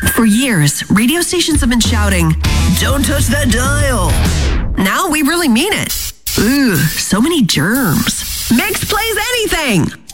For years, radio stations have been shouting, "Don't touch that dial." Now we really mean it. Ooh, so many germs. Mix plays anything.